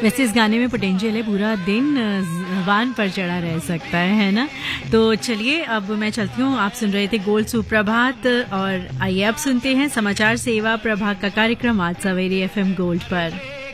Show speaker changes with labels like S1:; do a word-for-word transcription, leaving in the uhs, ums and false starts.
S1: वैसे इस गाने में पोटेंशियल है, पूरा दिन ज़बान पर चढ़ा रह सकता है है ना। तो चलिए अब मैं चलती हूँ। आप सुन रहे थे गोल्ड सुप्रभात और आइए अब सुनते हैं समाचार सेवा प्रभाग का कार्यक्रम आज सवेरे एफएम गोल्ड पर।